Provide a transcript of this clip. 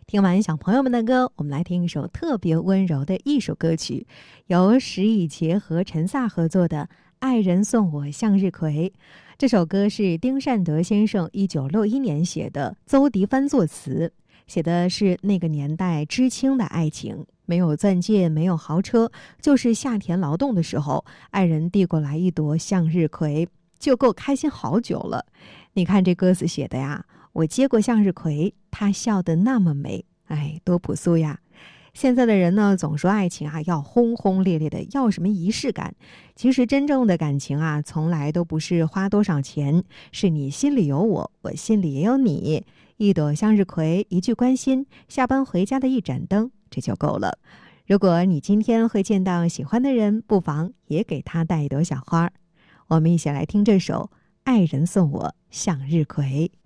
听完小朋友们的歌，我们来听一首特别温柔的艺术歌曲，由石以洁和陈萨合作的《爱人送我向日葵》。这首歌是丁善德先生1961年写的，邹迪帆作词，写的是那个年代知青的爱情，没有钻戒，没有豪车，就是下田劳动的时候，爱人递过来一朵向日葵，就够开心好久了。你看这歌词写的呀，我接过向日葵，他笑得那么美，哎，多朴素呀。现在的人呢，总说爱情啊要轰轰烈烈的，要什么仪式感。其实真正的感情啊，从来都不是花多少钱，是你心里有我，我心里也有你。一朵向日葵，一句关心，下班回家的一盏灯，这就够了。如果你今天会见到喜欢的人，不妨也给他带一朵小花。我们一起来听这首《爱人送我向日葵》。